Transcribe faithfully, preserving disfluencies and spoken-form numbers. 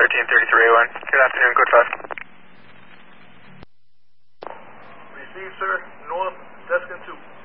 thirteen thirty-three A one. Good afternoon, code five. Receive, sir. North, Deskin two.